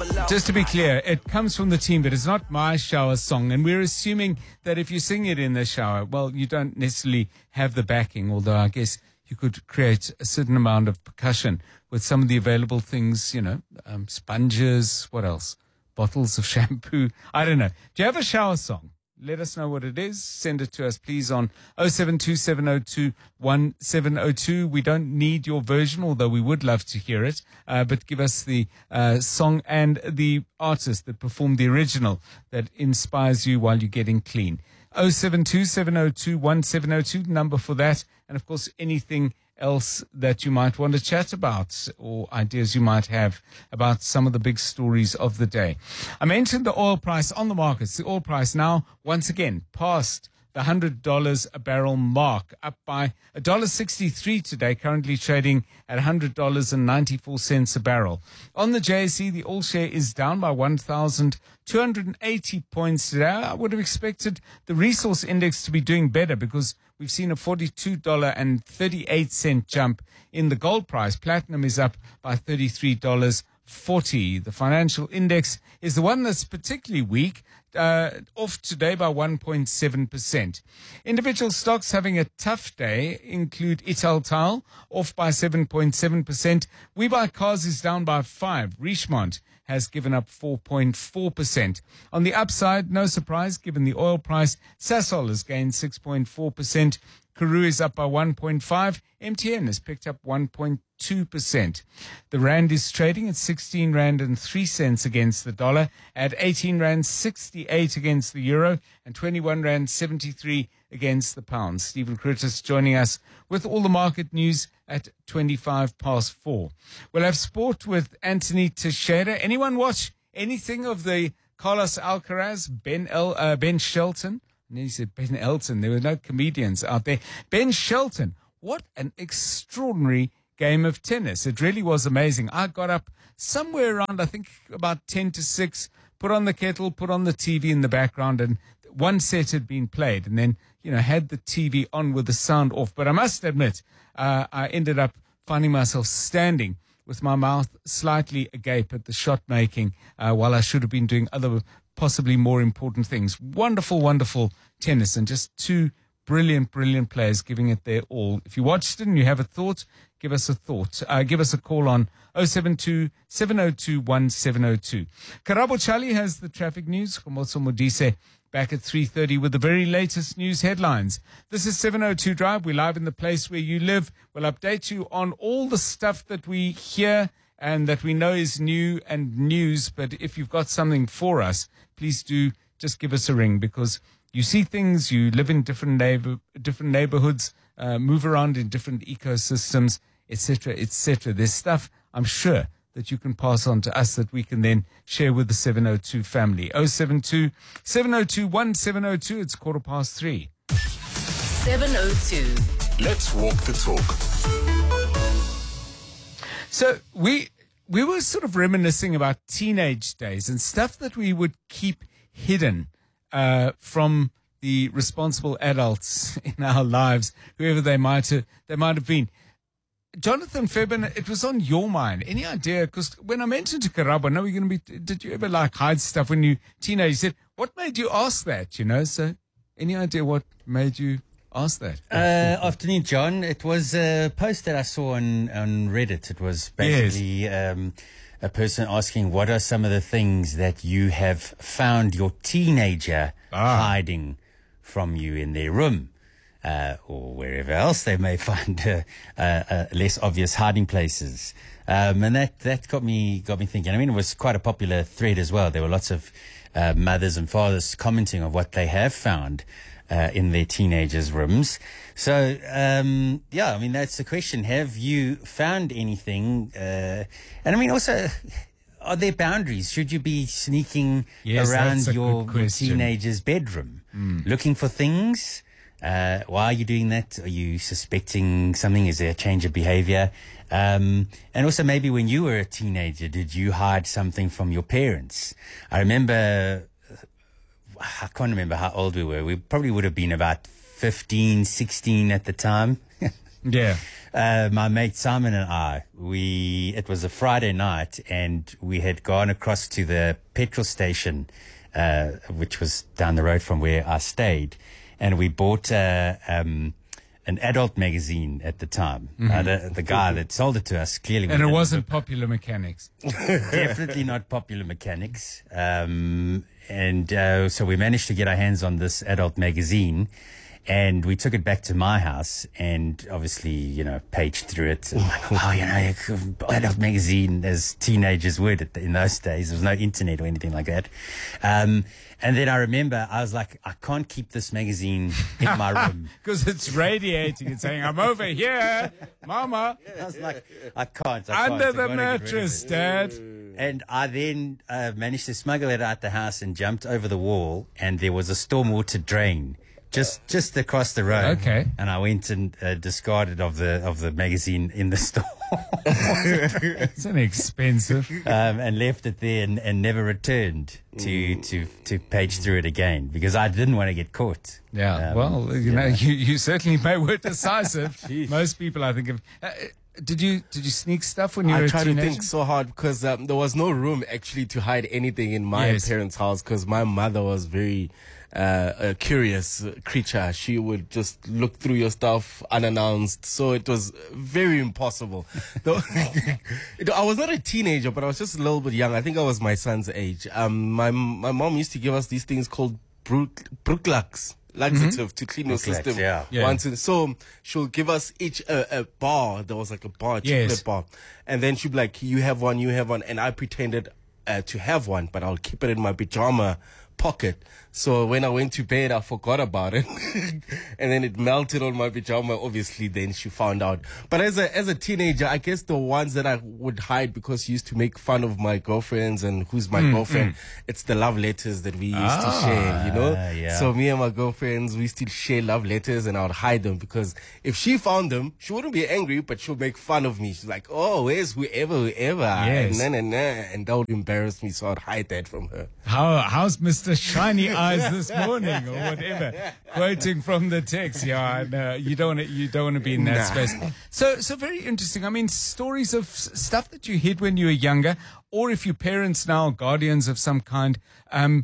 Just to be clear, it comes from the team, but it's not my shower song. And we're assuming that if you sing it in the shower, well, you don't necessarily have the backing, although I guess you could create a certain amount of percussion with some of the available things, sponges, what else? Bottles of shampoo. I don't know. Do you have a shower song? Let us know what it is. Send it to us, please, on 0727021702. We don't need your version, although we would love to hear it. But give us the song and the artist that performed the original that inspires you while you're getting clean. 0727021702, number for that. And, of course, anything else that you might want to chat about or ideas you might have about some of the big stories of the day. I mentioned the oil price on the markets. The oil price now, once again, past the $100 a barrel mark, up by $1.63 today, currently trading at $100.94 a barrel. On the JSE, the oil share is down by 1,280 points today. I would have expected the resource index to be doing better because we've seen a $42.38 jump in the gold price. Platinum is up by $33.40. The financial index is the one that's particularly weak, off today by 1.7%. Individual stocks having a tough day include Italtile, off by 7.7%. We Buy Cars is down by 5%. Richemont has given up 4.4%. On the upside, no surprise, given the oil price, Sasol has gained 6.4%. Karoo is up by 1.5%. MTN has picked up 1.2%. The rand is trading at 16 rand and 3 cents against the dollar, at 18 rand 68 against the euro, and 21 rand 73 against the pound. Stephen Curtis joining us with all the market news at 4:25. We'll have sport with Anthony Teixeira. Anyone watch anything of the Carlos Alcaraz, Ben Shelton? And then he said Ben Elton. There were no comedians out there. Ben Shelton. What an extraordinary game of tennis. It really was amazing. I got up somewhere around, I think, about 10 to 6, put on the kettle, put on the TV in the background, and one set had been played, and then, had the TV on with the sound off. But I must admit, I ended up finding myself standing with my mouth slightly agape at the shot making, while I should have been doing other possibly more important things. Wonderful, wonderful tennis, and just two brilliant players giving it their all. If you watched it and you have a thought, give us a thought. Give us a call on 072-702-1702. Karabo Chali has the traffic news. Komotso Modise back at 3:30 with the very latest news headlines. This is 702 Drive. We're live in the place where you live. We'll update you on all the stuff that we hear and that we know is new and news. But if you've got something for us, please do just give us a ring, because you see things, you live in different neighborhoods, move around in different ecosystems, etc., etc. There's stuff, I'm sure, that you can pass on to us that we can then share with the 702 family. 072-702-1702. It's 3:15. 702. Let's walk the talk. So we were sort of reminiscing about teenage days and stuff that we would keep hidden from the responsible adults in our lives, whoever they might have been. Jonathan Fairbairn, it was on your mind. Any idea? Because when I mentioned to Karabo, no, we're going to be. Did you ever hide stuff when you teenage? You said, what made you ask that? So, any idea what made you ask that? Afternoon, John. It was a post that I saw on Reddit. It was basically a person asking, what are some of the things that you have found your teenager hiding from you in their room, or wherever else they may find less obvious hiding places. And that got me thinking. I mean, it was quite a popular thread as well. There were lots of mothers and fathers commenting on what they have found in their teenagers' rooms. So, I mean, that's the question. Have you found anything? And I mean, also, are there boundaries? Should you be sneaking around your teenager's bedroom, looking for things? Why are you doing that? Are you suspecting something? Is there a change of behavior? And also, maybe when you were a teenager, did you hide something from your parents? I can't remember how old we were. We probably would have been about 15, 16 at the time. Yeah. My mate Simon and I, it was a Friday night, and we had gone across to the petrol station, which was down the road from where I stayed, and we bought an adult magazine at the time. The guy that sold it to us clearly. And it wasn't Popular Mechanics. Definitely not Popular Mechanics. So we managed to get our hands on this adult magazine, and we took it back to my house and obviously, paged through it. Adult magazine, as teenagers would in those days. There was no internet or anything like that. And then I remember I was like, I can't keep this magazine in my room. Because it's radiating. It's saying, I'm over here, Mama. I was like, I can't. Under the mattress, Dad. And I then managed to smuggle it out the house and jumped over the wall, and there was a stormwater drain just across the road. Okay. And I went and discarded of the magazine in the store. It's inexpensive. And left it there and never returned to page through it again, because I didn't want to get caught. Yeah. You certainly were decisive. Most people, I think, have. Did you sneak stuff when you were a teenager? I tried to think so hard because there was no room actually to hide anything in my parents' house, because my mother was very a curious creature. She would just look through your stuff unannounced, so it was very impossible. I was not a teenager, but I was just a little bit young. I think I was my son's age. My mom used to give us these things called Brooklux. Laxative to clean your system. So she'll give us each a bar. There was like a bar, a chocolate bar. And then she'd be like, you have one. And I pretended to have one, but I'll keep it in my pajama pocket. So when I went to bed, I forgot about it. And then it melted on my pajama. Obviously, then she found out. But as a teenager, I guess the ones that I would hide because she used to make fun of my girlfriends and who's my girlfriend, it's the love letters that we used to share, Yeah. So me and my girlfriends, we used to share love letters, and I would hide them, because if she found them, she wouldn't be angry, but she'll make fun of me. She's like, oh, where's whoever? Yes. And that would embarrass me, so I'd hide that from her. How's Mr. Shiny Eyes this morning, or whatever? Quoting from the text. Yeah, no, you don't want to be in that space. So very interesting. I mean, stories of stuff that you hid when you were younger, or if your parents now are guardians of some kind. Have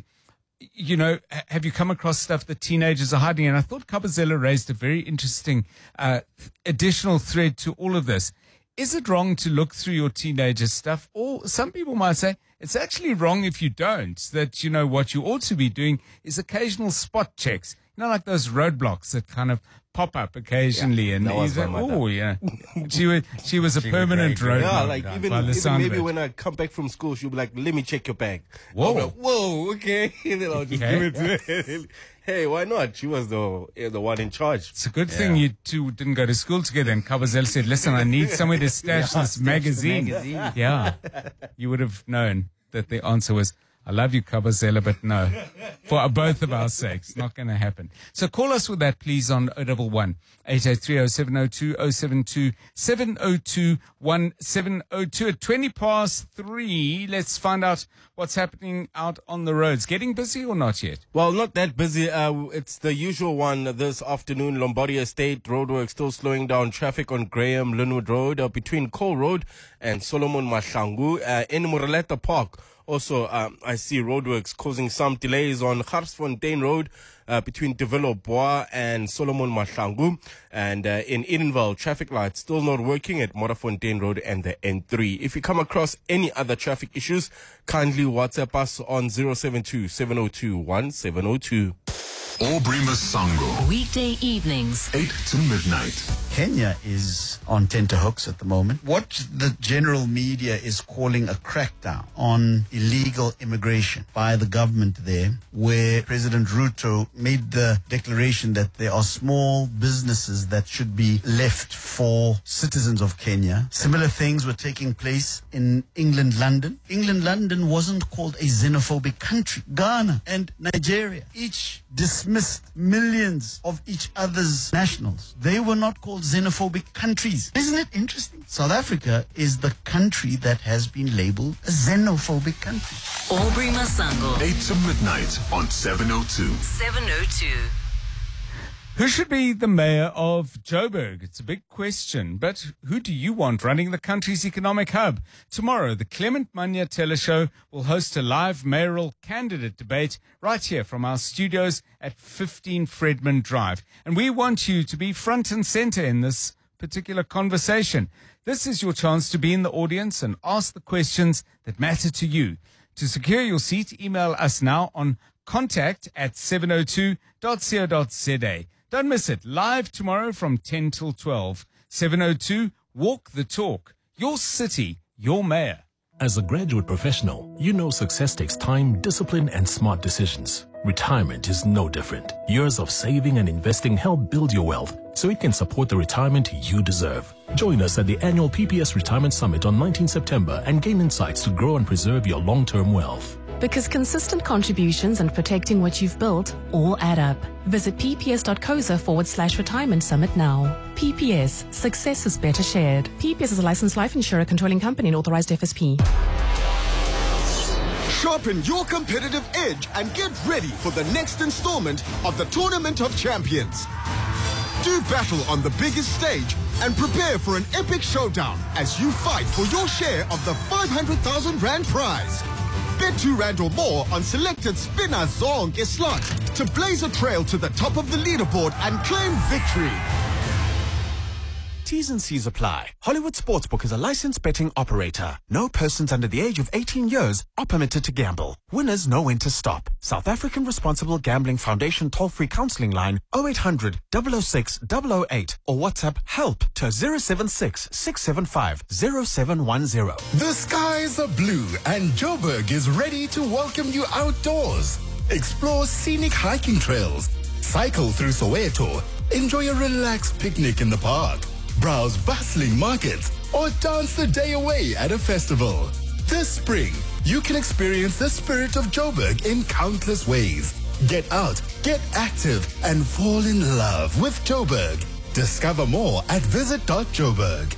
you come across stuff that teenagers are hiding? And I thought Kabazela raised a very interesting additional thread to all of this. Is it wrong to look through your teenager stuff? Or some people might say it's actually wrong if you don't, that, what you ought to be doing is occasional spot checks. Like those roadblocks that kind of pop up occasionally. And that was my mother. Oh, yeah. She was a permanent roadblock. Yeah, like even maybe when I come back from school, she'll be like, let me check your bag. Whoa. Like, whoa, okay. And then I'll just give it to her. Hey, why not? She was the one in charge. It's a good thing you two didn't go to school together. And Kabazela said, listen, I need somewhere to stash this magazine. Yeah. You would have known that the answer was, I love you, Kabazela, but no. For both of our sakes, not going to happen. So call us with that, please, on 011 883 0702 072 702 1702 at 3:20. Let's find out what's happening out on the roads. Getting busy or not yet? Well, not that busy. It's the usual one this afternoon. Lombardy Estate roadwork still slowing down traffic on Graham Linwood Road between Cole Road and Solomon Mahlangu in Moreleta Park. Also, I see roadworks causing some delays on Garsfontein Road between De Villo Bois and Solomon Mahlangu. And in Edenville, traffic lights still not working at Morafontein Road and the N3. If you come across any other traffic issues, kindly WhatsApp us on 072 702 1702. Aubrey Masango. Weekday evenings, 8 to midnight. Kenya is on tenterhooks at the moment. What the general media is calling a crackdown on illegal immigration by the government there, where President Ruto made the declaration that there are small businesses that should be left for citizens of Kenya. Similar things were taking place in England, London. England, London wasn't called a xenophobic country. Ghana and Nigeria each dismissed millions of each other's nationals. They were not called xenophobic countries. Isn't it interesting? South Africa is the country that has been labeled a xenophobic country. Aubrey Masango, 8 to midnight on 702. 702. Who should be the mayor of Joburg? It's a big question, but who do you want running the country's economic hub? Tomorrow, the Clement Manya Teleshow will host a live mayoral candidate debate right here from our studios at 15 Fredman Drive. And we want you to be front and center in this particular conversation. This is your chance to be in the audience and ask the questions that matter to you. To secure your seat, email us now on contact@702.co.za. Don't miss it. Live tomorrow from 10 till 12. 702, walk the talk. Your city, your mayor. As a graduate professional, you know success takes time, discipline, and smart decisions. Retirement is no different. Years of saving and investing help build your wealth so it can support the retirement you deserve. Join us at the annual PPS Retirement Summit on 19 September and gain insights to grow and preserve your long-term wealth. Because consistent contributions and protecting what you've built all add up. Visit pps.coza/retirement summit now. PPS, success is better shared. PPS is a licensed life insurer controlling company and authorized FSP. Sharpen your competitive edge and get ready for the next installment of the Tournament of Champions. Do battle on the biggest stage and prepare for an epic showdown as you fight for your share of the 500,000 Rand prize. Bet R2 or more on selected spinner zonke slots to blaze a trail to the top of the leaderboard and claim victory. T's and C's apply. Hollywood Sportsbook is a licensed betting operator. No persons under the age of 18 years are permitted to gamble. Winners know when to stop. South African Responsible Gambling Foundation toll-free counseling line 0800 006 008 or WhatsApp help to 076 675 0710. The skies are blue and Joburg is ready to welcome you outdoors. Explore scenic hiking trails, cycle through Soweto, enjoy a relaxed picnic in the park, browse bustling markets, or dance the day away at a festival. This spring, you can experience the spirit of Joburg in countless ways. Get out, get active, and fall in love with Joburg. Discover more at visit.joburg.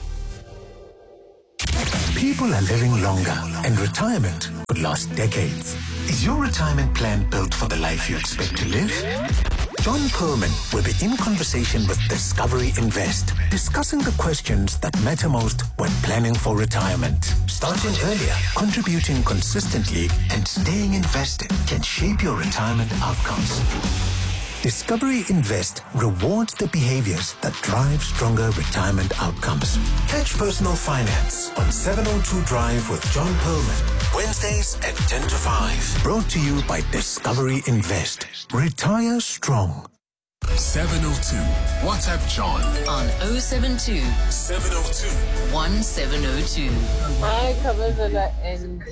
People are living longer, and retirement could last decades. Is your retirement plan built for the life you expect to live? John Perlman will be in conversation with Discovery Invest, discussing the questions that matter most when planning for retirement. Starting earlier, contributing consistently, and staying invested can shape your retirement outcomes. Discovery Invest rewards the behaviors that drive stronger retirement outcomes. Catch Personal Finance on 702 Drive with John Perlman. Wednesdays at 10 to 5. Brought to you by Discovery Invest. Retire strong. 702. WhatsApp John on 072 702 1702. Hi, Kabazela and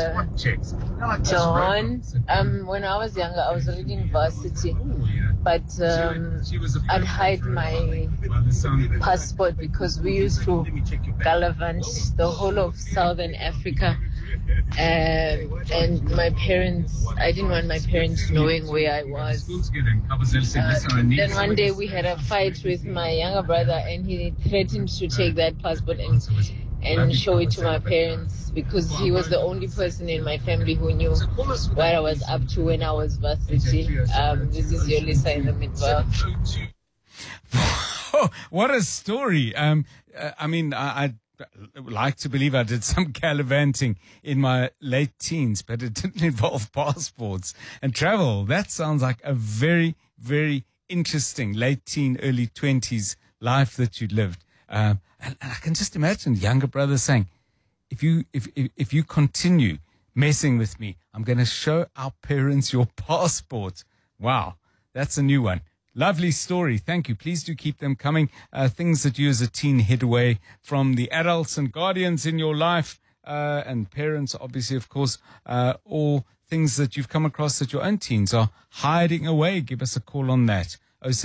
John. When I was younger, I was reading varsity, but I'd hide my passport because we used to gallivant the whole of Southern Africa. And my parents, I didn't want my parents knowing where I was. Then one day we had a fight with my younger brother, and he threatened to take that passport and show it to my parents because he was the only person in my family who knew what I was up to when I was varsity. This is your Lisa in the Midwest. Oh, what a story. I like to believe I did some gallivanting in my late teens, but it didn't involve passports and travel. That sounds like a very, very interesting late teen, early 20s life that you lived. And I can just imagine younger brothers saying, if you continue messing with me, I'm going to show our parents your passport. Wow, that's a new one. Lovely story. Thank you. Please do keep them coming. Things that you as a teen hid away from the adults and guardians in your life, and parents, obviously, of course, or things that you've come across that your own teens are hiding away. Give us a call on that.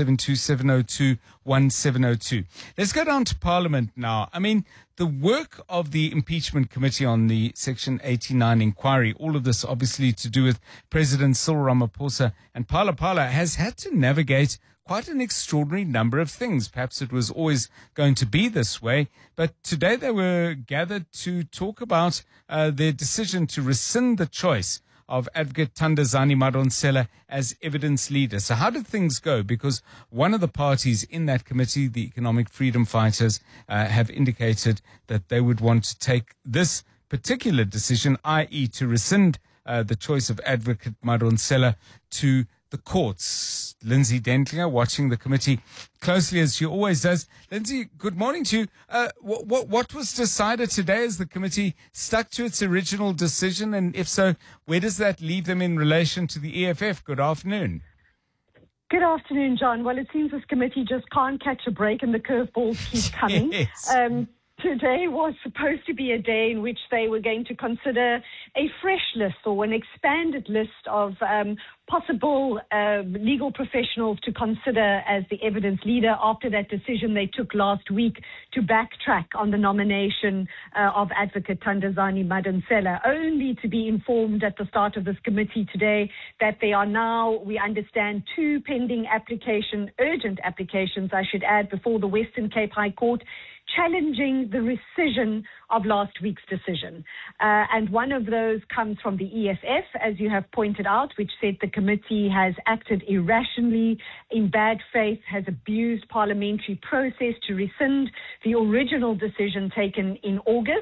072-702-1702. Let's go down to Parliament now. I mean, the work of the impeachment committee on the Section 89 inquiry, all of this obviously to do with President Cyril Ramaphosa and Phala Phala, has had to navigate quite an extraordinary number of things. Perhaps it was always going to be this way, but today they were gathered to talk about their decision to rescind the choice of Advocate Thandazani Madonsela as evidence leader. So how did things go? Because one of the parties in that committee, the Economic Freedom Fighters, have indicated that they would want to take this particular decision, i.e. to rescind the choice of Advocate Madonsela, to the courts. Lindsay Dentlinger watching the committee closely as she always does. Lindsay, good morning to you. What was decided today? As the committee stuck to its original decision? And if so, where does that leave them in relation to the EFF? Good afternoon. Good afternoon, John. Well, it seems this committee just can't catch a break and the curveballs keep coming. Yes. Today was supposed to be a day in which they were going to consider a fresh list or an expanded list of possible legal professionals to consider as the evidence leader after that decision they took last week to backtrack on the nomination of Advocate Thandazani Madonsela, only to be informed at the start of this committee today that there are now, we understand, 2 pending urgent applications, I should add, before the Western Cape High Court, challenging the rescission of last week's decision. And one of those comes from the EFF, as you have pointed out, which said the committee has acted irrationally, in bad faith, has abused parliamentary process to rescind the original decision taken in August.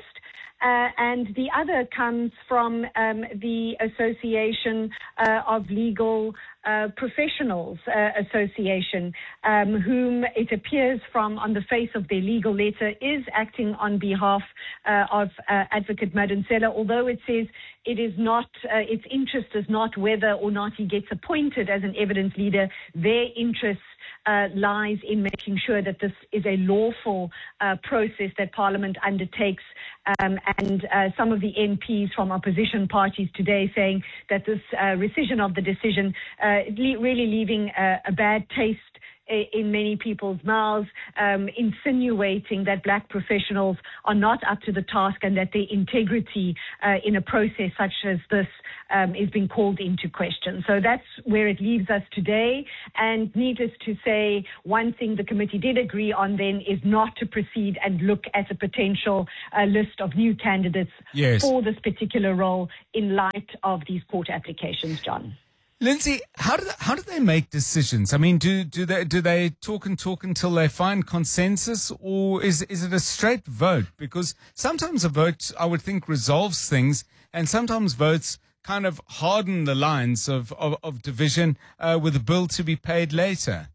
And the other comes from the Association of Legal Professionals Association, whom it appears from on the face of their legal letter is acting on behalf of Advocate Madonsela, although it says it is not, its interest is not whether or not he gets appointed as an evidence leader. Their interest lies in making sure that this is a lawful process that Parliament undertakes. And some of the MPs from opposition parties today saying that this rescission of the decision really leaving a bad taste in many people's mouths, insinuating that black professionals are not up to the task and that their integrity in a process such as this is being called into question. So that's where it leaves us today. And needless to say, one thing the committee did agree on then is not to proceed and look at a potential list of new candidates for this particular role in light of these court applications, John. Lindsay, how do they make decisions? I mean, do they talk until they find consensus, or is it a straight vote? Because sometimes a vote, I would think, resolves things, and sometimes votes kind of harden the lines of division with a bill to be paid later.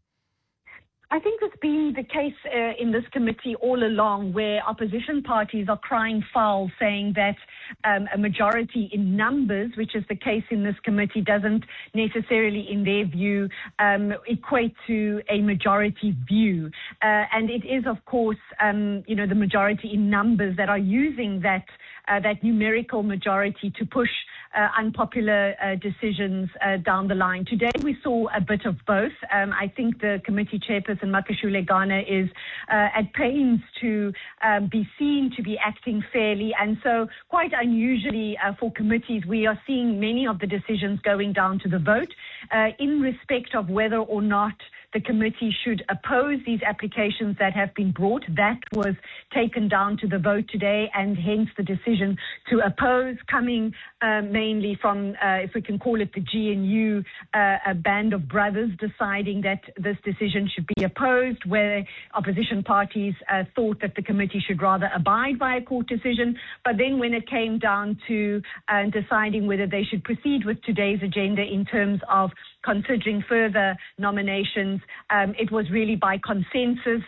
I think it's been the case in this committee all along, where opposition parties are crying foul, saying that a majority in numbers, which is the case in this committee, doesn't necessarily, in their view, equate to a majority view. And it is, of course, the majority in numbers that are using that numerical majority to push unpopular decisions down the line. Today we saw a bit of both. I think the committee chairperson, Makashule Ghana, is at pains to be seen to be acting fairly. And so quite unusually for committees, we are seeing many of the decisions going down to the vote in respect of whether or not the committee should oppose these applications that have been brought. That was taken down to the vote today, and hence the decision to oppose coming mainly from, if we can call it the GNU, a band of brothers deciding that this decision should be opposed, where opposition parties thought that the committee should rather abide by a court decision. But then when it came down to deciding whether they should proceed with today's agenda in terms of considering further nominations, it was really by consensus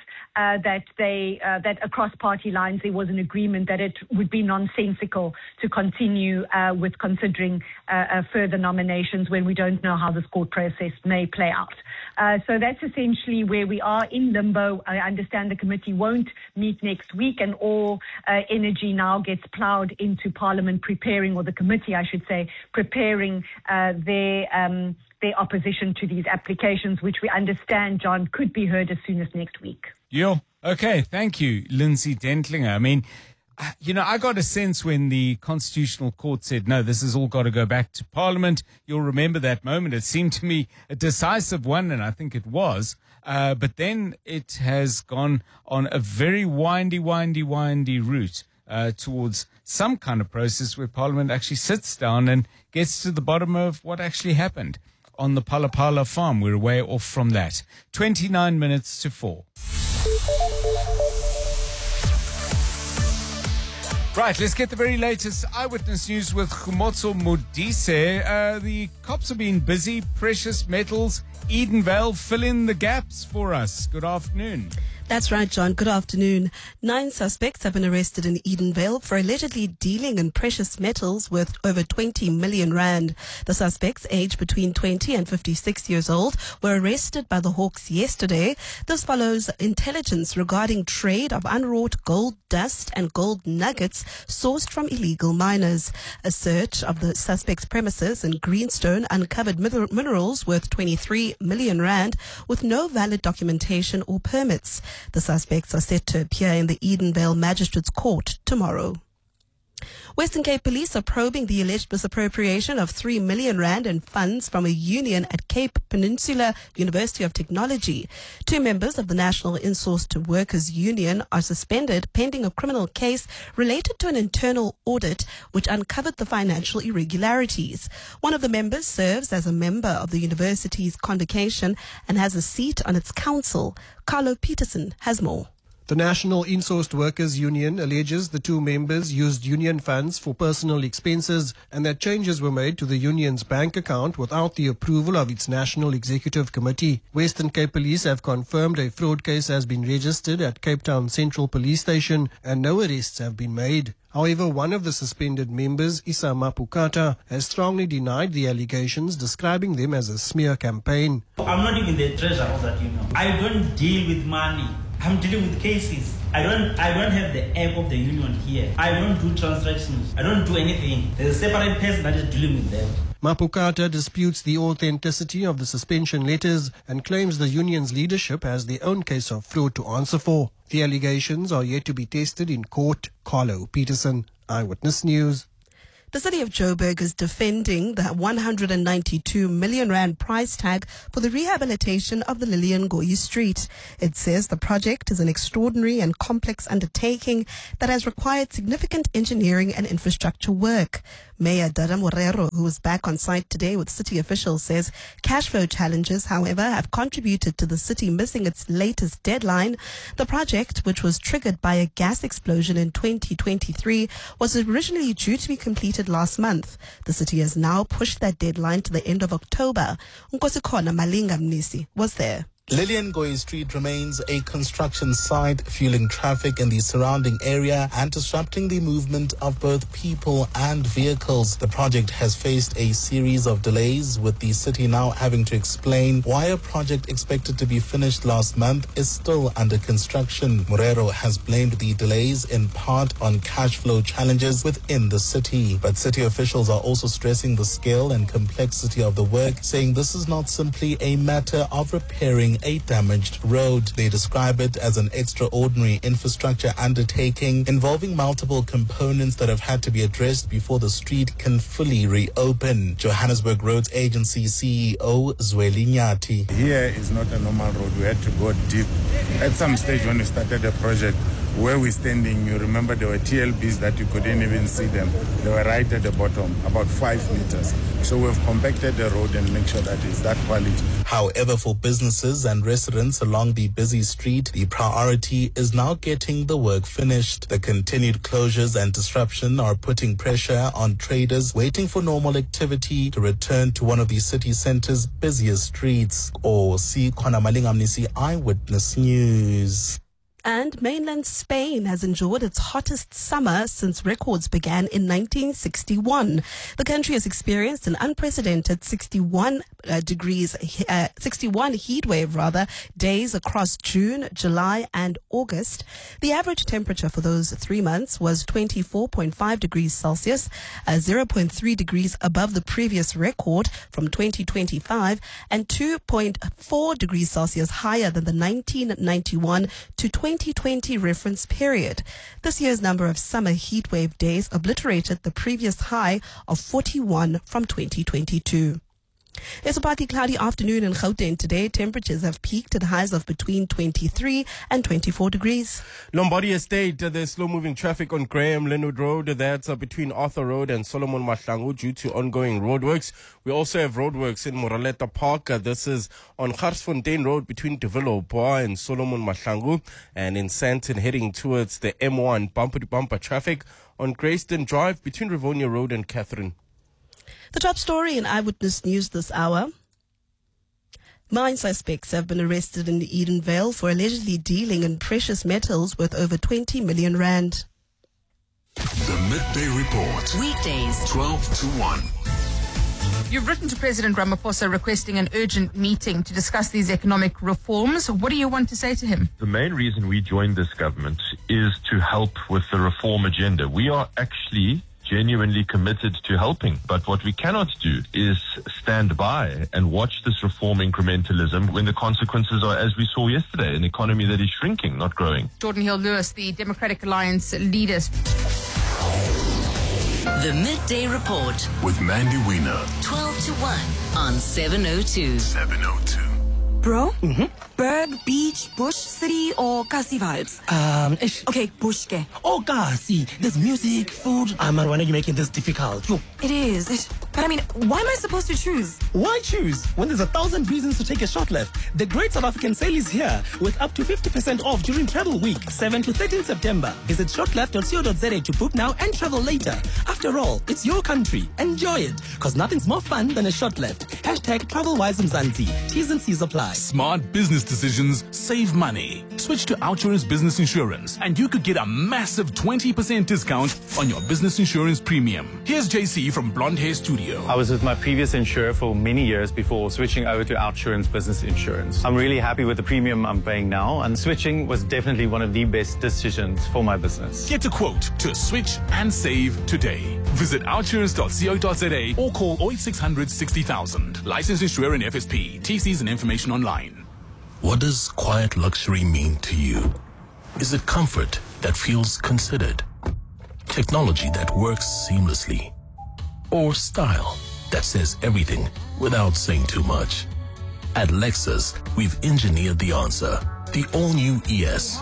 that across party lines there was an agreement that it would be nonsensical to continue with considering further nominations when we don't know how this court process may play out. So that's essentially where we are in limbo. I understand the committee won't meet next week, and all energy now gets ploughed into Parliament preparing, or the committee, I should say, preparing their opposition to these applications, which we understand, John, could be heard as soon as next week. Okay, thank you, Lindsay Dentlinger. I mean, I got a sense when the Constitutional Court said, no, this has all got to go back to Parliament. You'll remember that moment. It seemed to me a decisive one, and I think it was. But then it has gone on a very windy route towards some kind of process where Parliament actually sits down and gets to the bottom of what actually happened on the Palapala farm. We're way off from that. 29 minutes to 4. Right, let's get the very latest eyewitness news with Khumotso Modise. The cops have been busy. Precious metals, Edenvale, fill in the gaps for us. Good afternoon. That's right, John. Good afternoon. 9 suspects have been arrested in Edenvale for allegedly dealing in precious metals worth over 20 million rand. The suspects, aged between 20 and 56 years old, were arrested by the Hawks yesterday. This follows intelligence regarding trade of unwrought gold dust and gold nuggets sourced from illegal miners. A search of the suspects' premises in Greenstone uncovered minerals worth 23 million rand with no valid documentation or permits. The suspects are set to appear in the Edenvale Magistrates Court tomorrow. Western Cape Police are probing the alleged misappropriation of 3 million rand in funds from a union at Cape Peninsula University of Technology. 2 members of the National Insourced Workers Union are suspended pending a criminal case related to an internal audit which uncovered the financial irregularities. One of the members serves as a member of the university's convocation and has a seat on its council. Carlo Peterson has more. The National Insourced Workers Union alleges the 2 members used union funds for personal expenses and that changes were made to the union's bank account without the approval of its National Executive Committee. Western Cape Police have confirmed a fraud case has been registered at Cape Town Central Police Station and no arrests have been made. However, one of the suspended members, Issa Mapukata, has strongly denied the allegations, describing them as a smear campaign. I'm not even the treasurer of that union. I don't deal with money. I'm dealing with cases. I don't have the app of the union here. I don't do transactions. I don't do anything. There's a separate person that is dealing with them. Mapukata disputes the authenticity of the suspension letters and claims the union's leadership has their own case of fraud to answer for. The allegations are yet to be tested in court. Carlo Peterson, Eyewitness News. The city of Joburg is defending the 192 million rand price tag for the rehabilitation of the Lillian Ngoyi Street. It says the project is an extraordinary and complex undertaking that has required significant engineering and infrastructure work. Mayor Dada Morero, who was back on site today with city officials, says cash flow challenges, however, have contributed to the city missing its latest deadline. The project, which was triggered by a gas explosion in 2023, was originally due to be completed last month. The city has now pushed that deadline to the end of October. Nkosikhona Malinga Mnisi was there. Lillian Ngoyi Street remains a construction site, fueling traffic in the surrounding area and disrupting the movement of both people and vehicles. The project has faced a series of delays, with the city now having to explain why a project expected to be finished last month is still under construction. Morero has blamed the delays in part on cash flow challenges within the city. But city officials are also stressing the scale and complexity of the work, saying this is not simply a matter of repairing a damaged road. They describe it as an extraordinary infrastructure undertaking involving multiple components that have had to be addressed before the street can fully reopen. Johannesburg Roads Agency CEO Zweli Nyati. Here is not a normal road. We had to go deep. At some stage when we started the project, where we're standing, you remember there were TLBs that you couldn't even see them. They were right at the bottom, about 5 meters. So we've compacted the road and make sure that it's that quality. However, for businesses and residents along the busy street, the priority is now getting the work finished. The continued closures and disruption are putting pressure on traders waiting for normal activity to return to one of the city centre's busiest streets. Khona Malinga Mnisi, Eyewitness News. And mainland Spain has enjoyed its hottest summer since records began in 1961. The country has experienced an unprecedented 61 heat wave days across June, July and August. The average temperature for those 3 months was 24.5 degrees Celsius, 0.3 degrees above the previous record from 2025 and 2.4 degrees Celsius higher than the 1991 to 2020 reference period. This year's number of summer heat wave days obliterated the previous high of 41 from 2022. It's a partly cloudy afternoon in Gauteng today. Temperatures have peaked at highs of between 23 and 24 degrees. Lombardy Estate, there's slow-moving traffic on Graham Linwood Road. That's between Arthur Road and Solomon Mahlangu due to ongoing roadworks. We also have roadworks in Moraleta Park. This is on Garsfontein Road between Developer and Solomon Mahlangu. And in Sandton, heading towards the M1, bumper-to-bumper traffic on Greyston Drive between Rivonia Road and Catherine. The top story in Eyewitness News this hour. 9 suspects have been arrested in Edenvale for allegedly dealing in precious metals worth over 20 million rand. The Midday Report. Weekdays, 12 to 1. You've written to President Ramaphosa requesting an urgent meeting to discuss these economic reforms. What do you want to say to him? The main reason we joined this government is to help with the reform agenda. We are actually genuinely committed to helping. But what we cannot do is stand by and watch this reform incrementalism when the consequences are, as we saw yesterday, an economy that is shrinking, not growing. Jordan Hill-Lewis, the Democratic Alliance leader. The Midday Report with Mandy Wiener. 12 to 1 on 702. 702. Bro? Berg, beach, bush, city, or Kasi vibes? Okay, bush ke. Oh, Kasi. There's music, food. Man, why are you making this difficult? Yo. It is. But I mean, why am I supposed to choose? Why choose when there's 1,000 reasons to take a short left? The Great South African Sale is here with up to 50% off during Travel Week, 7 to 13 September. Visit shortleft.co.za to book now and travel later. After all, it's your country. Enjoy it, because nothing's more fun than a short left. Hashtag TravelWise Mzansi. T's and C's apply. Smart business decisions save money. Switch to Outsurance Business Insurance and you could get a massive 20% discount on your business insurance premium. Here's JC from Blonde Hair Studio. I was with my previous insurer for many years before switching over to Outsurance Business Insurance. I'm really happy with the premium I'm paying now, and switching was definitely one of the best decisions for my business. Get a quote to switch and save today. Visit outsurance.co.za or call 0800 60,000. Licensed insurer in FSP. TCs and information online. What does quiet luxury mean to you? Is it comfort that feels considered? Technology that works seamlessly? Or style that says everything without saying too much? At Lexus, we've engineered the answer. The all-new ES.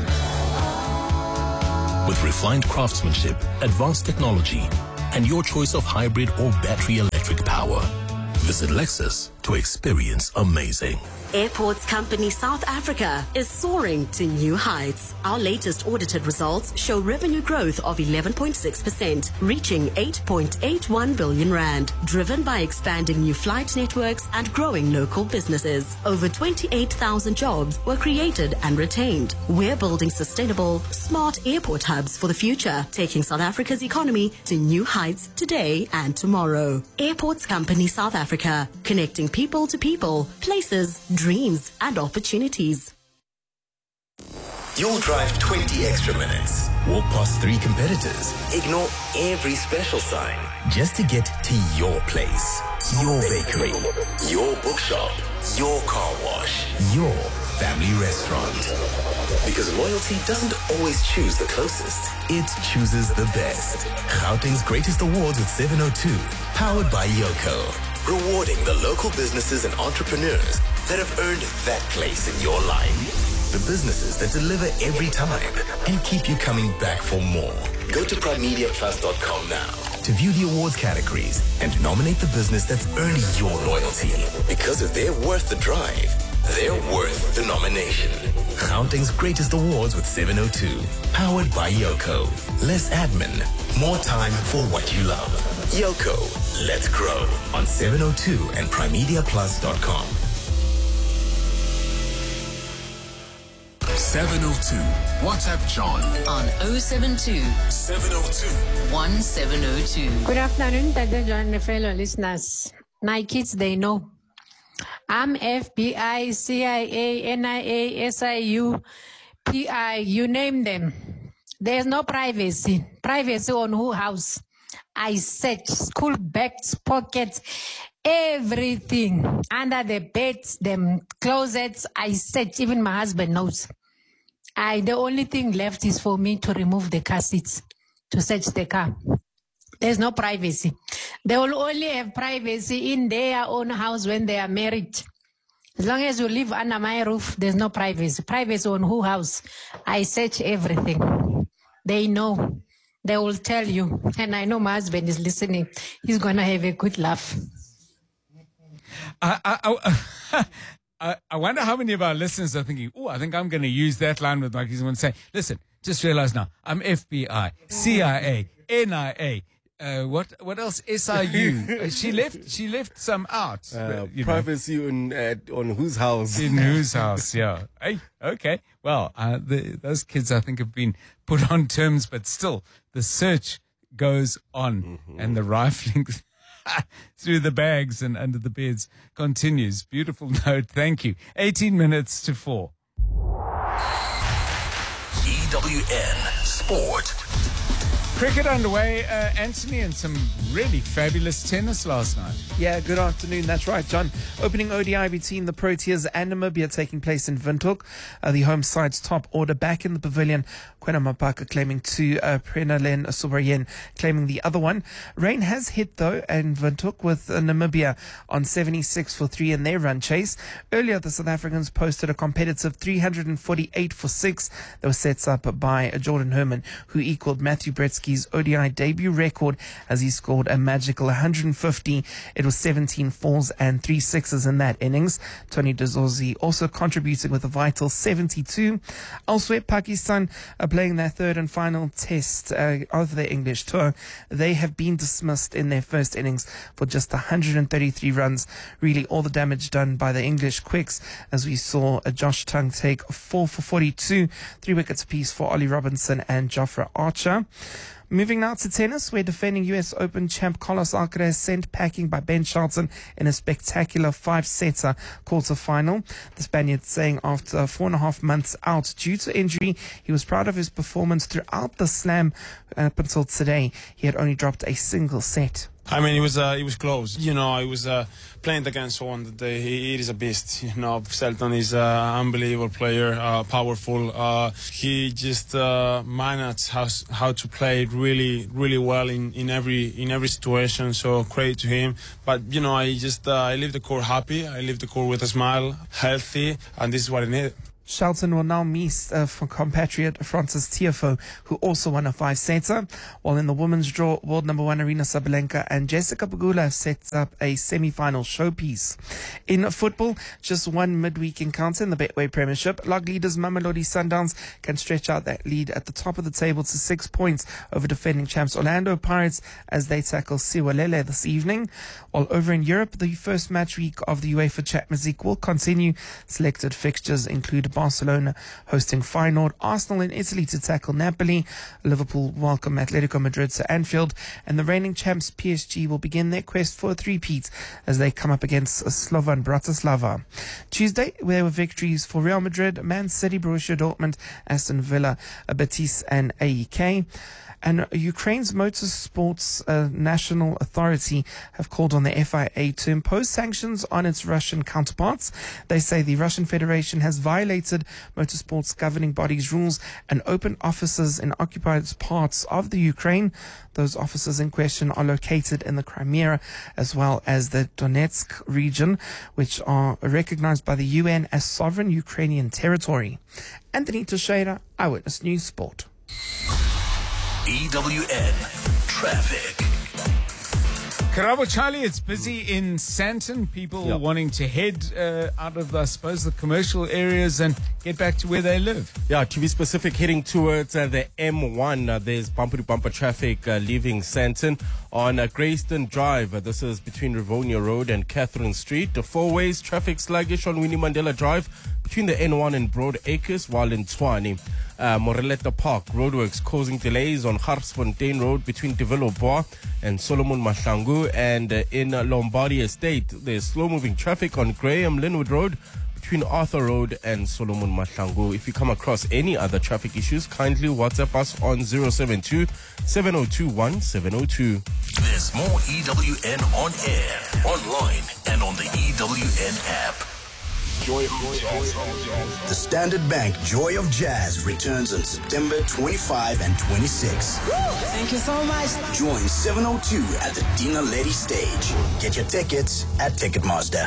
With refined craftsmanship, advanced technology, and your choice of hybrid or battery electric power. Visit Lexus to experience amazing. Airports Company South Africa is soaring to new heights. Our latest audited results show revenue growth of 11.6%, reaching 8.81 billion rand, driven by expanding new flight networks and growing local businesses. Over 28,000 jobs were created and retained. We're building sustainable, smart airport hubs for the future, taking South Africa's economy to new heights today and tomorrow. Airports Company South Africa, connecting people to people, places, dreams and opportunities. You'll drive 20 extra minutes, walk past 3 competitors, ignore every special sign, just to get to your place, your bakery, your bookshop, your car wash, your family restaurant. Because loyalty doesn't always choose the closest, it chooses the best. Gauteng's greatest awards with 702, powered by Yoko. Rewarding the local businesses and entrepreneurs that have earned that place in your life. The businesses that deliver every time and keep you coming back for more. Go to primemediaplus.com now to view the awards categories and to nominate the business that's earned your loyalty. Because if they're worth the drive, they're worth the nomination. Gauteng's greatest awards with 702. Powered by Yoko. Less admin, more time for what you love. Yoko, let's grow on 702 and primemediaplus.com. 702. WhatsApp John on 072 702 1702. Good afternoon, Dr. John and fellow listeners. My kids, they know. I'm FBI, CIA, NIA, SIU, PI, you name them. There's no privacy. Privacy on who house? I search school bags, pockets, everything. Under the beds, them closets, I search. Even my husband knows. The only thing left is for me to remove the car seats, to search the car. There's no privacy. They will only have privacy in their own house when they are married. As long as you live under my roof, there's no privacy. Privacy on whose house? I search everything. They know. They will tell you. And I know my husband is listening. He's going to have a good laugh. I wonder how many of our listeners are thinking, oh, I think I'm going to use that line with Mike. He's going to say, listen, just realize now, I'm FBI, CIA, NIA. What else? SIU. She left some out. Privacy on whose house? In whose house? Yeah. Hey, okay. Well, those kids I think have been put on terms, but still the search goes on, and the rifling through the bags and under the beds continues. Beautiful note. Thank you. 18 minutes to 4. EWN Sport. Cricket underway, Anthony, and some really fabulous tennis last night. Yeah, good afternoon. That's right, John. Opening ODI between the Proteas and Namibia taking place in Windhoek. The home side's top order back in the pavilion. Kwena Mapaka claiming 2, Prenalen Subrayen claiming the other one. Rain has hit, though, in Windhoek with Namibia on 76 for 3 in their run chase. Earlier, the South Africans posted a competitive 348 for 6 that was set up by Jordan Herman, who equaled Matthew Bretsky's ODI debut record as he scored a magical 150. It was 17 fours and 3 sixes in that innings. Tony Dazorzi also contributing with a vital 72. Elsewhere, Pakistan are playing their third and final test of their English tour. They have been dismissed in their first innings for just 133 runs. Really all the damage done by the English quicks, as we saw Josh Tongue take 4 for 42, 3 wickets apiece for Ollie Robinson and Jofra Archer. Moving now to tennis, where defending US Open champ Carlos Alcaraz sent packing by Ben Shelton in a spectacular 5-setter quarterfinal. The Spaniard saying after 4.5 months out due to injury, he was proud of his performance throughout the slam. Up until today, he had only dropped a single set. I mean, it was close. You know, I was playing against someone that he is a beast. You know, Shelton is an unbelievable player, powerful. He just managed how to play really, really well in every situation. So credit to him. But you know, I leave the court happy. I leave the court with a smile, healthy, and this is what I need. Shelton will now meet for compatriot Francis Tiafoe, who also won a 5-setter. While in the women's draw, world number 1 Aryna Sabalenka and Jessica Pegula have set up a semi-final showpiece. In football, just one midweek encounter in the Betway Premiership. Log leaders Mamelodi Sundowns can stretch out that lead at the top of the table to 6 points over defending champs Orlando Pirates as they tackle Siwalele this evening. While over in Europe, the first match week of the UEFA Champions League will continue. Selected fixtures include Barcelona hosting Feyenoord, Arsenal in Italy to tackle Napoli, Liverpool welcome Atletico Madrid to Anfield, and the reigning champs PSG will begin their quest for a three-peat as they come up against Slovan Bratislava. Tuesday, there were victories for Real Madrid, Man City, Borussia Dortmund, Aston Villa, Betis and AEK. And Ukraine's Motorsports National Authority have called on the FIA to impose sanctions on its Russian counterparts. They say the Russian Federation has violated motorsports governing bodies' rules and opened offices in occupied parts of the Ukraine. Those offices in question are located in the Crimea as well as the Donetsk region, which are recognized by the UN as sovereign Ukrainian territory. Anthony Teixeira, Eyewitness News Sport. EWN Traffic. Karabo Charlie, it's busy in Sandton. People wanting to head out of, I suppose, the commercial areas and get back to where they live. Yeah, to be specific, heading towards the M1, there's bumper-to-bumper traffic leaving Sandton on Greyston Drive. This is between Rivonia Road and Catherine Street. The four-ways traffic sluggish on Winnie Mandela Drive between the N1 and Broad Acres, while in Tshwane. Moreleta Park roadworks causing delays on Harpsfontein Road between Developoa and Solomon Mahlangu, and in Lombardy Estate there's slow-moving traffic on Graham Linwood Road between Arthur Road and Solomon Mahlangu. If you come across any other traffic issues, kindly WhatsApp us on 072-7021-702. There's more EWN on air, online, and on the EWN app. Joy of Jazz. The Standard Bank Joy of Jazz returns on September 25 and 26. Thank you so much. Join 702 at the Dina Lady stage. Get your tickets at Ticketmaster.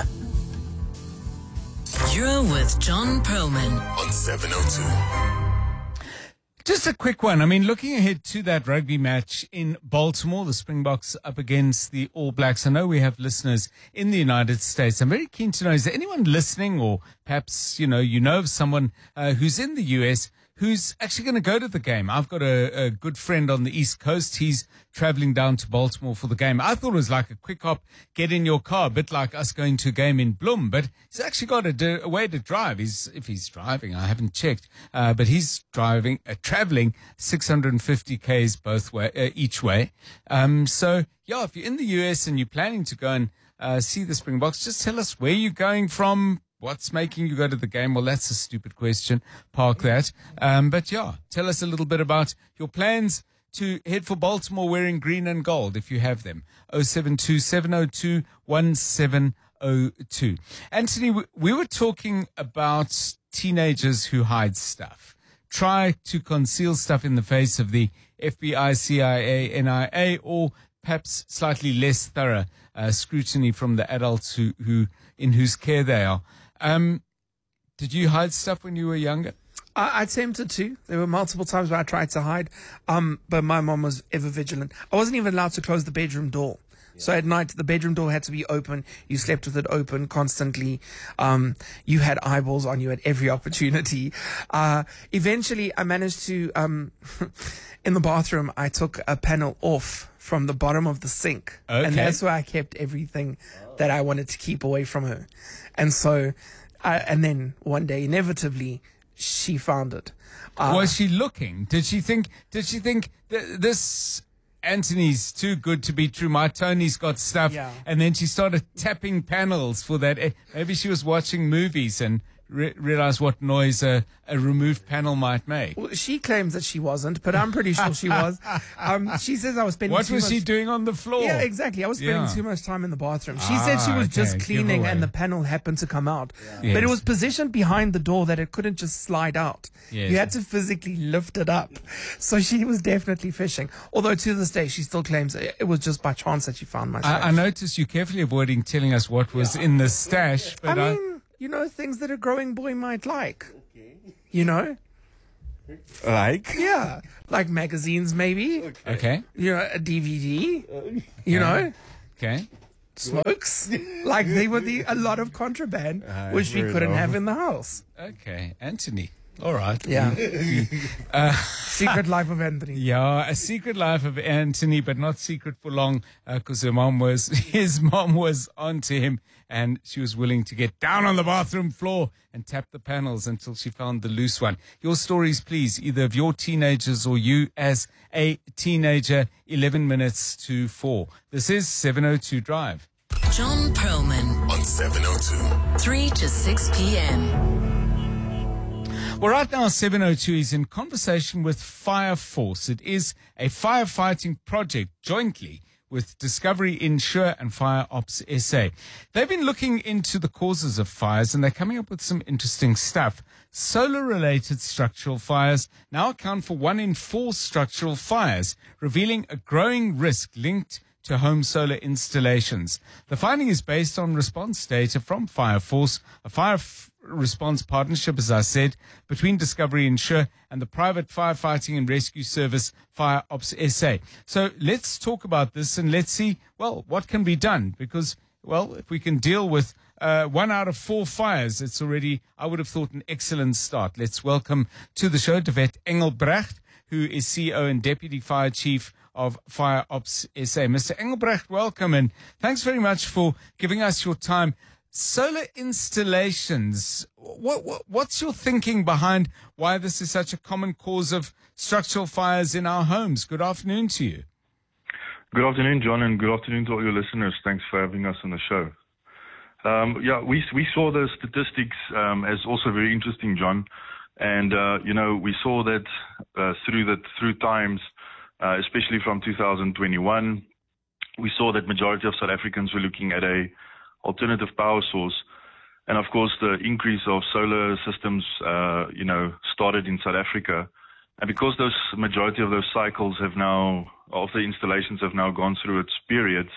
You're with John Perlman on 702. Just a quick one. I mean, looking ahead to that rugby match in Baltimore, the Springboks up against the All Blacks. I know we have listeners in the United States. I'm very keen to know, is there anyone listening, or perhaps, you know of someone who's in the US who's actually going to go to the game? I've got a good friend on the East Coast. He's traveling down to Baltimore for the game. I thought it was like a quick hop, get in your car, a bit like us going to a game in Bloem, but he's actually got a way to drive. If he's driving, I haven't checked, but he's traveling 650 Ks each way. So yeah, if you're in the US and you're planning to go and see the Springboks, just tell us where you're going from. What's making you go to the game? Well, that's a stupid question. Park that. But yeah, tell us a little bit about your plans to head for Baltimore wearing green and gold, if you have them. 072-702-1702. Anthony, we were talking about teenagers who hide stuff, try to conceal stuff in the face of the FBI, CIA, NIA, or perhaps slightly less thorough scrutiny from the adults who in whose care they are. Did you hide stuff when you were younger? I attempted to. There were multiple times where I tried to hide, but my mom was ever vigilant. I wasn't even allowed to close the bedroom door. So at night, the bedroom door had to be open. You slept with it open constantly. You had eyeballs on you at every opportunity. Eventually, I managed to, in the bathroom, I took a panel off from the bottom of the sink. Okay. And that's where I kept everything that I wanted to keep away from her. And so, and then one day, inevitably, she found it. Was she looking? Did she think this Anthony's too good to be true? My Tony's got stuff. Yeah. And then she started tapping panels for that. Maybe she was watching movies and realized what noise a removed panel might make. Well, she claims that she wasn't, but I'm pretty sure she was. She says I was spending What was she doing on the floor? Yeah, exactly. I was spending too much time in the bathroom. She said she was just cleaning and the panel happened to come out. Yes. But it was positioned behind the door that it couldn't just slide out. Yes. You had to physically lift it up. So she was definitely fishing. Although to this day, she still claims it was just by chance that she found my stash. I noticed you carefully avoiding telling us what was in the stash. But I mean, you know, things that a growing boy might like. You know? Like? Yeah. Like magazines, maybe. Okay. You know, a DVD. You know? Okay. Smokes. Like they were a lot of contraband, which we couldn't have in the house. Okay. Anthony. All right. Yeah. Secret life of Anthony. Yeah, a secret life of Anthony, but not secret for long, because his mom was onto him, and she was willing to get down on the bathroom floor and tap the panels until she found the loose one. Your stories, please, either of your teenagers or you as a teenager. 11 minutes to 4. This is 702 Drive. John Perlman On 702. 3 to 6 p.m. Well, right now, 702 is in conversation with Fire Force. It is a firefighting project jointly with Discovery Insure and Fire Ops SA. They've been looking into the causes of fires, and they're coming up with some interesting stuff. Solar-related structural fires now account for 1 in 4 structural fires, revealing a growing risk linked to home solar installations. The finding is based on response data from Fire Force, a fire response partnership, as I said, between Discovery Insure and the private firefighting and rescue service Fire Ops SA. So let's talk about this and let's see, well, what can be done, because, well, if we can deal with 1 out of 4 fires, it's already, I would have thought, an excellent start. Let's welcome to the show Devet Engelbrecht, who is CEO and Deputy Fire Chief of Fire Ops SA. Mr. Engelbrecht, welcome, and thanks very much for giving us your time. Solar installations, what's your thinking behind why this is such a common cause of structural fires in our homes? Good afternoon to you. Good afternoon, John, and good afternoon to all your listeners. Thanks for having us on the show. We saw the statistics as also very interesting, John. And, we saw that through times, especially from 2021, we saw that majority of South Africans were looking at a alternative power source. And of course, the increase of solar systems, started in South Africa. And because majority of those cycles of the installations have now gone through its periods,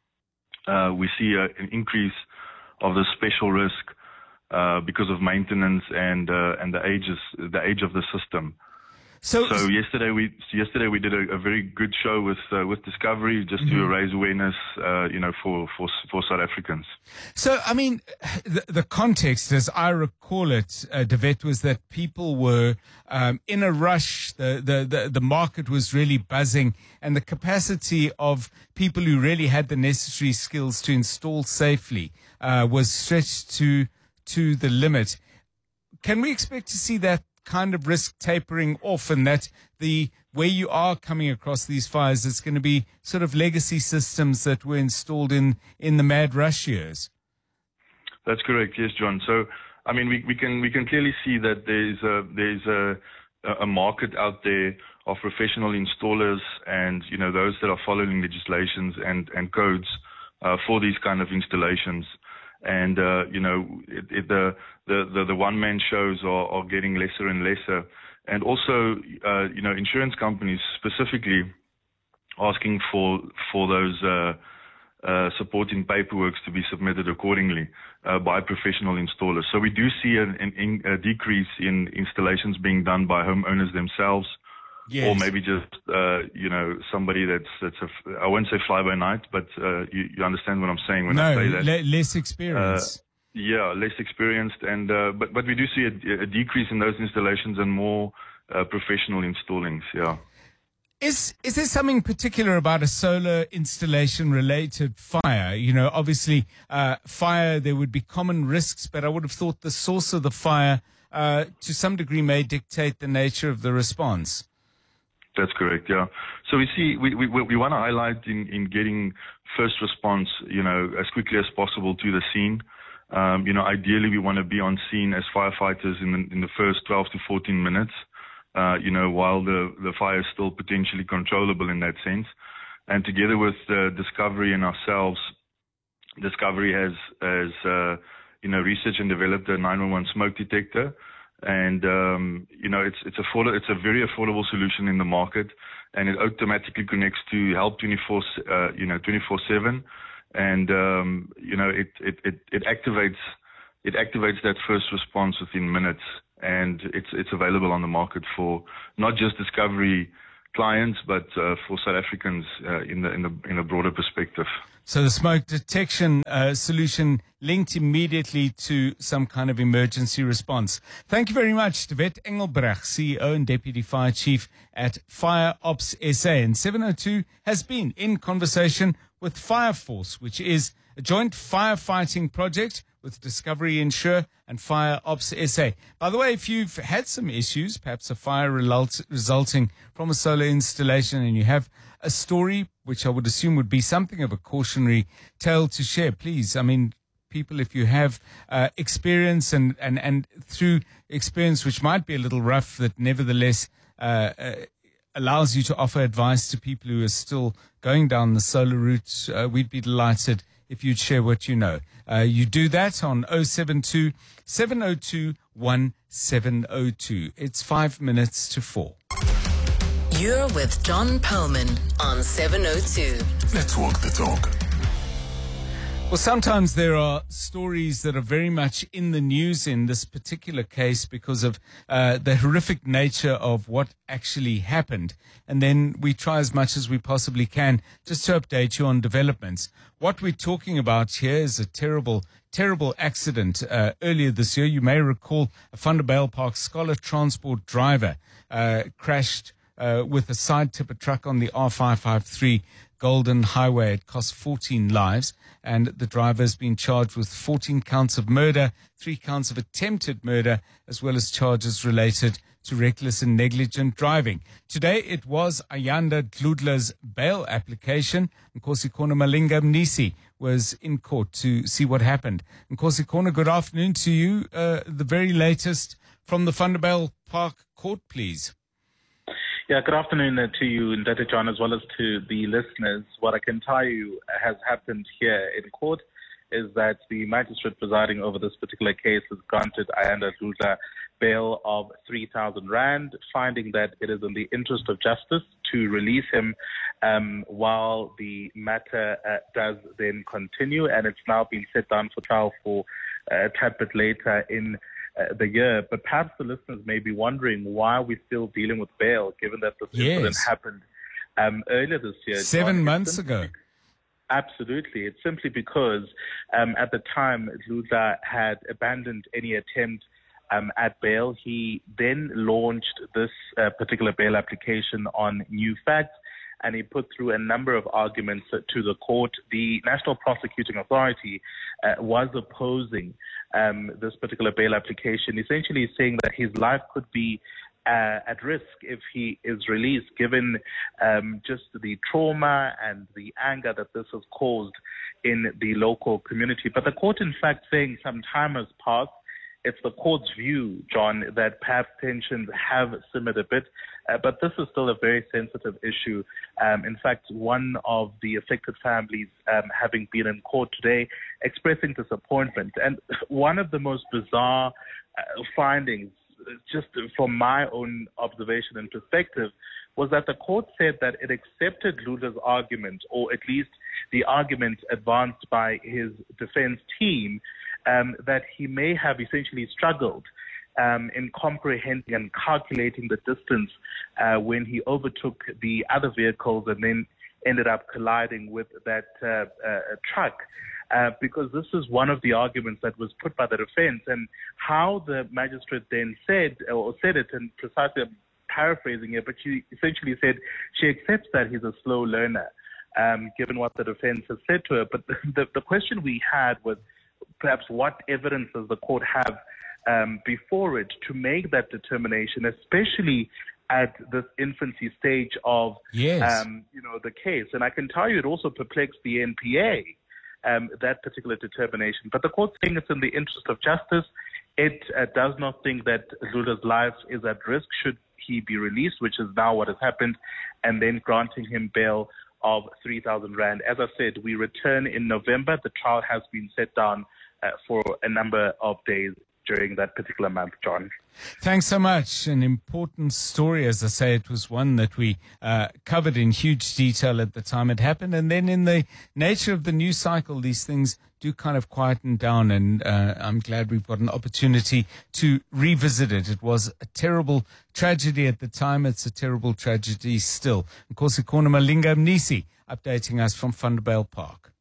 we see an increase of the special risk because of maintenance and the age of the system. So yesterday we did a very good show with Discovery just to raise awareness, for South Africans. So I mean, the context, as I recall it, Davet, was that people were in a rush. The market was really buzzing, and the capacity of people who really had the necessary skills to install safely was stretched to the limit. Can we expect to see that kind of risk tapering off, and that where you are coming across these fires, it's going to be sort of legacy systems that were installed in the mad rush years? That's correct, yes, John. So, I mean, we can clearly see that there's a market out there of professional installers and those that are following legislations and codes for these kind of installations. And the one-man shows are getting lesser and lesser, and also insurance companies specifically asking for those supporting paperwork to be submitted accordingly by professional installers. So we do see a decrease in installations being done by homeowners themselves. Yes. Or maybe just, somebody that's I won't say fly by night, but you understand what I'm saying when I say that. Less experienced. Less experienced. And but we do see a decrease in those installations and more professional installings, yeah. Is there something particular about a solar installation related fire? Obviously, fire, there would be common risks, but I would have thought the source of the fire, to some degree, may dictate the nature of the response. That's correct, yeah. So we want to highlight in getting first response, as quickly as possible to the scene. Ideally we want to be on scene as firefighters in the first 12 to 14 minutes, while the fire is still potentially controllable in that sense. And together with Discovery and ourselves, Discovery has researched and developed a 911 smoke detector. And it's a very affordable solution in the market, and it automatically connects to Help 24/7, and it activates that first response within minutes, and it's available on the market for not just Discovery clients, but for South Africans in a broader perspective. So the smoke detection solution linked immediately to some kind of emergency response. Thank you very much, Davet Engelbrecht, CEO and Deputy Fire Chief at Fire Ops SA. And 702 has been in conversation with Fire Force, which is a joint firefighting project with Discovery Insure and Fire Ops SA. By the way, if you've had some issues, perhaps a fire resulting from a solar installation, and you have a story, which I would assume would be something of a cautionary tale to share, please. I mean, people, if you have experience and through experience which might be a little rough, that nevertheless allows you to offer advice to people who are still going down the solar route, we'd be delighted if you'd share what you know. You do that on 072 702 1702. It's 5 minutes to 4. You're with John Perlman on 702. Let's walk the talk. Well, sometimes there are stories that are very much in the news in this particular case because of the horrific nature of what actually happened. And then we try as much as we possibly can just to update you on developments. What we're talking about here is a terrible accident earlier this year. You may recall a Vanderbijl Park Scholar Transport driver crashed with a side tipper truck on the R553 Golden Highway. It cost 14 lives, and the driver has been charged with 14 counts of murder, 3 counts of attempted murder, as well as charges related to reckless and negligent driving. Today, it was Ayanda Dludla's bail application. Nkosi-Khona Malinga Mnisi was in court to see what happened. Nkosi-Khona, good afternoon to you. The very latest from the Vanderbijl Park Court, please. Yeah, good afternoon to you, Ndata John, as well as to the listeners. What I can tell you has happened here in court is that the magistrate presiding over this particular case has granted Ayanda Dludla bail of 3,000 rand, finding that it is in the interest of justice to release him while the matter does then continue, and it's now been set down for trial for a tad bit later in the year. But perhaps the listeners may be wondering why we're still dealing with bail, given that this incident happened earlier this year. 7 months ago. Absolutely. It's simply because at the time Dludla had abandoned any attempt at bail. He then launched this particular bail application on new facts, and he put through a number of arguments to the court. The National Prosecuting Authority was opposing this particular bail application, essentially saying that his life could be at risk if he is released, given just the trauma and the anger that this has caused in the local community. But the court, in fact, saying some time has passed. It's the court's view, John, that perhaps tensions have simmered a bit, but this is still a very sensitive issue. In fact, one of the affected families having been in court today expressing disappointment. And one of the most bizarre findings, just from my own observation and perspective, was that the court said that it accepted Dludla's argument, or at least the argument advanced by his defense team, that he may have essentially struggled in comprehending and calculating the distance when he overtook the other vehicles and then ended up colliding with that truck. Because this is one of the arguments that was put by the defense, and how the magistrate then said it, and precisely I'm paraphrasing it, but she essentially said she accepts that he's a slow learner, given what the defense has said to her. But the question we had was, perhaps what evidence does the court have before it to make that determination, especially at this infancy stage of the case. And I can tell you it also perplexed the NPA, that particular determination. But the court's saying it's in the interest of justice. It does not think that Dludla's life is at risk should he be released, which is now what has happened, and then granting him bail of 3,000 rand. As I said, we return in November. The trial has been set down for a number of days during that particular month, John. Thanks so much. An important story, as I say. It was one that we covered in huge detail at the time it happened. And then in the nature of the news cycle, these things do kind of quieten down. And I'm glad we've got an opportunity to revisit it. It was a terrible tragedy at the time. It's a terrible tragedy still. Of course, Malinga Mnisi updating us from Vanderbijl Park.